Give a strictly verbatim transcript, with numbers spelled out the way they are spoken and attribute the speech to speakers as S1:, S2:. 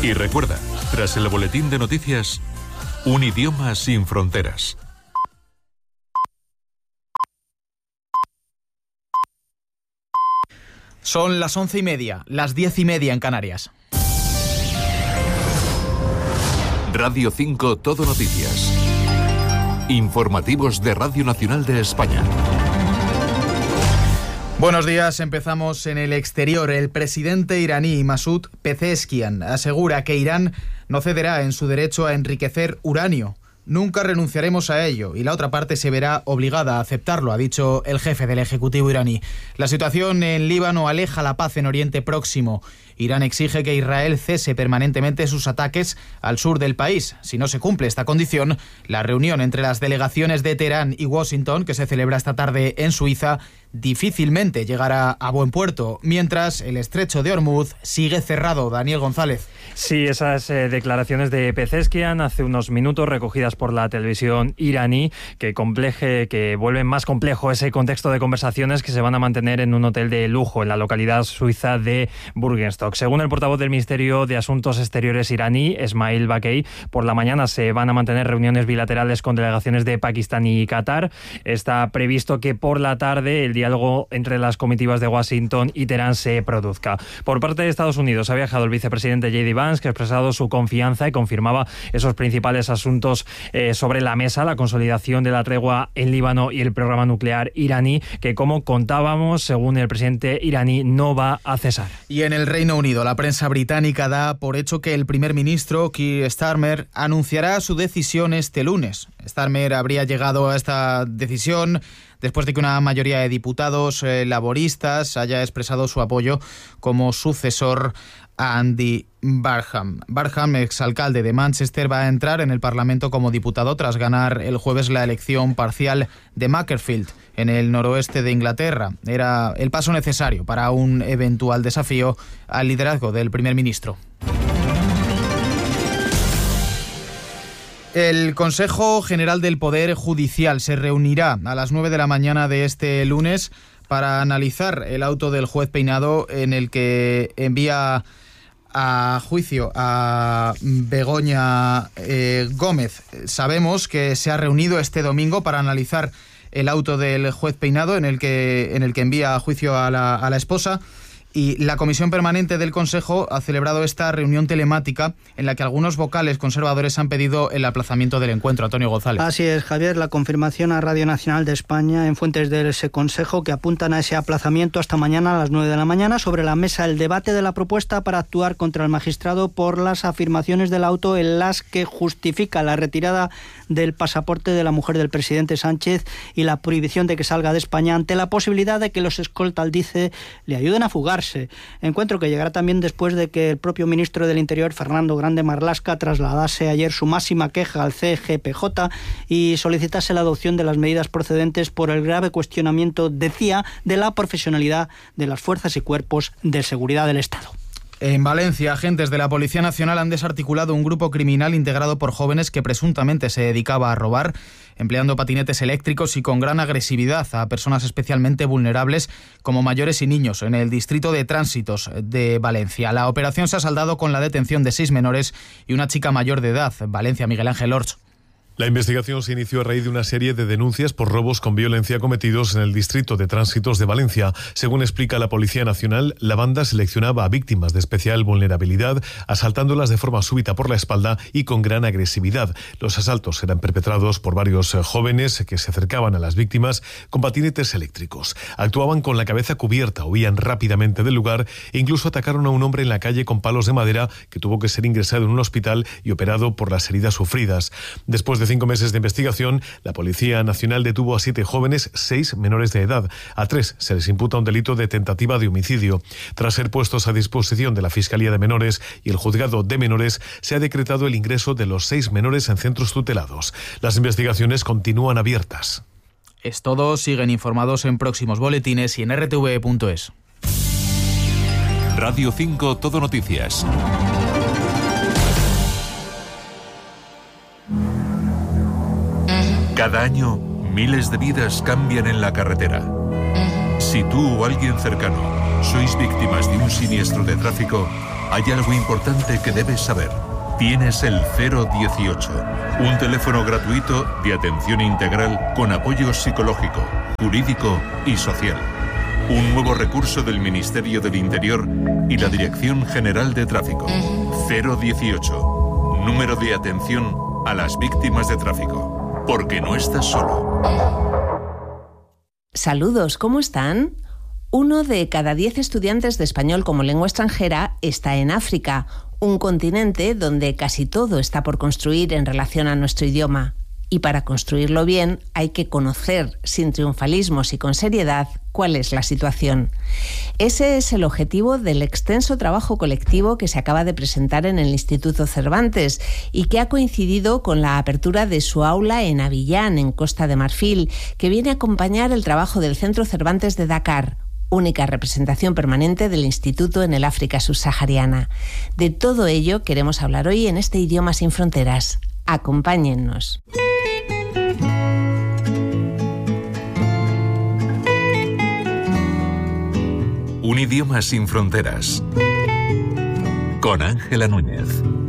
S1: Y recuerda, tras el boletín de noticias, un idioma sin fronteras.
S2: Son las once y media, las diez y media en Canarias.
S1: Radio cinco Todo Noticias. Informativos de Radio Nacional de España.
S2: Buenos días, empezamos en el exterior. El presidente iraní Masoud Pezeshkian asegura que Irán no cederá en su derecho a enriquecer uranio. Nunca renunciaremos a ello y la otra parte se verá obligada a aceptarlo, ha dicho el jefe del Ejecutivo iraní. La situación en Líbano aleja la paz en Oriente Próximo. Irán exige que Israel cese permanentemente sus ataques al sur del país. Si no se cumple esta condición, la reunión entre las delegaciones de Teherán y Washington, que se celebra esta tarde en Suiza, difícilmente llegará a buen puerto, mientras el estrecho de Hormuz sigue cerrado. Daniel González.
S3: Sí, esas eh, declaraciones de Pezeshkian hace unos minutos recogidas por la televisión iraní que compleje, que vuelven más complejo ese contexto de conversaciones que se van a mantener en un hotel de lujo en la localidad suiza de Burgenstock. Según el portavoz del Ministerio de Asuntos Exteriores iraní, Esmail Bakei, por la mañana se van a mantener reuniones bilaterales con delegaciones de Pakistán y Qatar. Está previsto que por la tarde el diálogo entre las comitivas de Washington y Teherán se produzca. Por parte de Estados Unidos ha viajado el vicepresidente J D Vance, que ha expresado su confianza y confirmaba esos principales asuntos eh, sobre la mesa, la consolidación de la tregua en Líbano y el programa nuclear iraní, que como contábamos, según el presidente iraní, no va a cesar.
S2: Y en el Reino Unido, la prensa británica da por hecho que el primer ministro, Keir Starmer, anunciará su decisión este lunes. Starmer habría llegado a esta decisión después de que una mayoría de diputados eh, laboristas haya expresado su apoyo como sucesor a Andy Barham. Barham, exalcalde de Manchester, va a entrar en el Parlamento como diputado tras ganar el jueves la elección parcial de Macclesfield, en el noroeste de Inglaterra. Era el paso necesario para un eventual desafío al liderazgo del primer ministro. El Consejo General del Poder Judicial se reunirá a las nueve de la mañana de este lunes para analizar el auto del juez Peinado en el que envía a juicio a Begoña eh, Gómez. Sabemos que se ha reunido este domingo para analizar el auto del juez Peinado en el que, en el que envía a juicio a la, a la esposa. Y la Comisión Permanente del Consejo ha celebrado esta reunión telemática en la que algunos vocales conservadores han pedido el aplazamiento del encuentro. Antonio González.
S4: Así es, Javier, la confirmación a Radio Nacional de España en fuentes de ese Consejo que apuntan a ese aplazamiento hasta mañana a las nueve de la mañana. Sobre la mesa el debate de la propuesta para actuar contra el magistrado por las afirmaciones del auto en las que justifica la retirada del pasaporte de la mujer del presidente Sánchez y la prohibición de que salga de España ante la posibilidad de que los escoltas, dice, le ayuden a fugar. Encuentro que llegará también después de que el propio ministro del Interior, Fernando Grande Marlaska, trasladase ayer su máxima queja al C G P J y solicitase la adopción de las medidas procedentes por el grave cuestionamiento, decía, de la profesionalidad de las fuerzas y cuerpos de seguridad del Estado.
S2: En Valencia, agentes de la Policía Nacional han desarticulado un grupo criminal integrado por jóvenes que presuntamente se dedicaba a robar, empleando patinetes eléctricos y con gran agresividad a personas especialmente vulnerables como mayores y niños en el distrito de Tránsitos de Valencia. La operación se ha saldado con la detención de seis menores y una chica mayor de edad. Valencia, Miguel Ángel Orch.
S5: La investigación se inició a raíz de una serie de denuncias por robos con violencia cometidos en el distrito de Tránsitos de Valencia. Según explica la Policía Nacional, la banda seleccionaba a víctimas de especial vulnerabilidad, asaltándolas de forma súbita por la espalda y con gran agresividad. Los asaltos eran perpetrados por varios jóvenes que se acercaban a las víctimas con patinetes eléctricos. Actuaban con la cabeza cubierta, huían rápidamente del lugar e incluso atacaron a un hombre en la calle con palos de madera que tuvo que ser ingresado en un hospital y operado por las heridas sufridas. Después de cinco meses de investigación, la Policía Nacional detuvo a siete jóvenes, seis menores de edad. A tres se les imputa un delito de tentativa de homicidio. Tras ser puestos a disposición de la Fiscalía de Menores y el Juzgado de Menores, se ha decretado el ingreso de los seis menores en centros tutelados. Las investigaciones continúan abiertas.
S2: Es todo. Siguen informados en próximos boletines y en r t v punto es.
S1: Radio cinco Todo Noticias. Cada año, miles de vidas cambian en la carretera. Si tú o alguien cercano sois víctimas de un siniestro de tráfico, Hay algo importante que debes saber. Tienes el cero dieciocho, un teléfono gratuito de atención integral con apoyo psicológico, jurídico y social. Un nuevo recurso del Ministerio del Interior y la Dirección General de Tráfico. cero dieciocho, número de atención a las víctimas de tráfico. Porque no estás solo.
S6: Saludos, ¿cómo están? Uno de cada diez estudiantes de español como lengua extranjera está en África, un continente donde casi todo está por construir en relación a nuestro idioma. Y para construirlo bien hay que conocer, sin triunfalismos y con seriedad, cuál es la situación. Ese es el objetivo del extenso trabajo colectivo que se acaba de presentar en el Instituto Cervantes y que ha coincidido con la apertura de su aula en Abiyán, en Costa de Marfil, que viene a acompañar el trabajo del Centro Cervantes de Dakar, única representación permanente del Instituto en el África subsahariana. De todo ello queremos hablar hoy en este Idioma sin Fronteras. Acompáñennos.
S1: Un idioma sin fronteras. Con Ángela Núñez.